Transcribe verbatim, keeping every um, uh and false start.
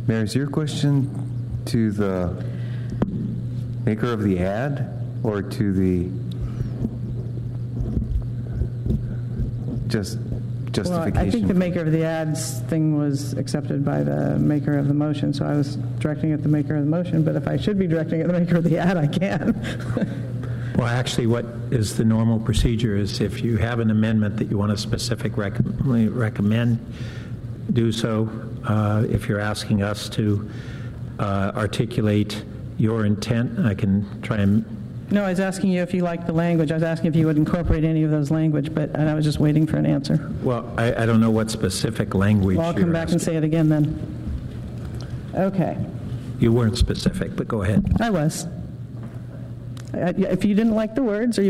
Mayor, is your question to the maker of the ad or to the just justification? Well, I think the maker of the ads thing was accepted by the maker of the motion, so I was directing at the maker of the motion, but if I should be directing at the maker of the ad, I can. Well, actually, what is the normal procedure is if you have an amendment that you want a specific rec- recommend, do so. Uh, if you're asking us to uh, articulate your intent, I can try and... No, I was asking you if you liked the language. I was asking if you would incorporate any of those language, but and I was just waiting for an answer. Well, I, I don't know what specific language Well, I'll come you're back asking. and say it again then. Okay. You weren't specific, but go ahead. I was. I- If you didn't like the words or you